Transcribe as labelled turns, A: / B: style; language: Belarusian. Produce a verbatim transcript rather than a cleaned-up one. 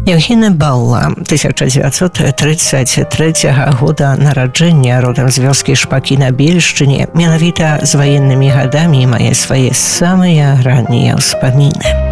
A: Євгена тисяча дев'ятсот тридцять третього года нараджэння, родам з вёскі Шпакі на Бельшчыне, менавіта з ваеннымі гадамі мае свае самыя раннія ўспаміны.